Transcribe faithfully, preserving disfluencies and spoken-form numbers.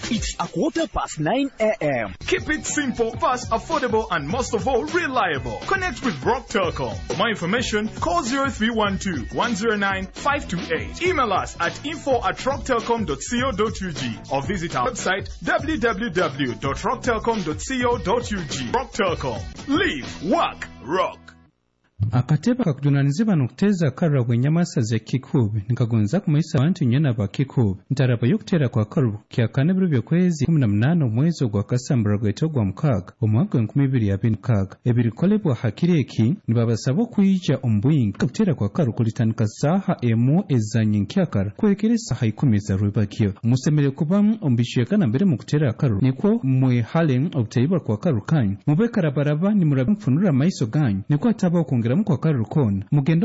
It's a quarter past nine a m Keep it simple, fast, affordable, and most of all, reliable. Connect with Rock Telecom. For more information, call zero three one two, one zero nine, five two eight. Email us at info at rock telecom dot co dot u g or visit our website w w w dot rock telecom dot co dot u g. Rock Telecom. Live, work, rock. Akateba kakudunaniziba nokuteza karra bwenyamasa ze kikube nikagonza kumaisa abantu nyena ba kikube ntaraba yokutera kwa karu kya kane byo kwezi kumi na munane omwezi gwa Kasambura gwetogwa mukaga omwaka nkumi ibiri abiri mukaga ebiri kolebwa hakireki nibabasaba kuyija ombuyinga kutera kwa karu kulitanika saha emu ezanyi nkyakara kwekeresa haikumiza rwebakyo musemere kubamu ombishiye kana mbere mu kutera karu niko mwe halen obutayibwa kwa karu kanyu mube karabaraba ni murabimfunura maiso ganyu niko ataba okongera kwa karu kona mugendo